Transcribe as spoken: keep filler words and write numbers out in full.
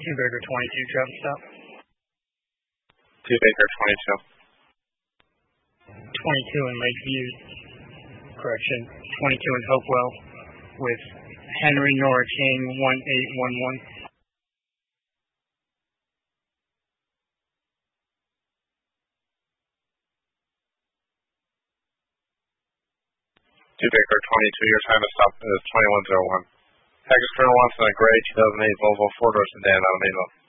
Two Baker twenty-two, traffic stop. Two Baker twenty-two. twenty-two in Lakeview, correction, twenty-two in Hopewell, with Henry Nora King, one eight one one. Two Baker twenty-two, your time to stop is twenty-one oh one. Package Colonel wants in a gray two thousand eight Volvo four-door sedan out of Mayville.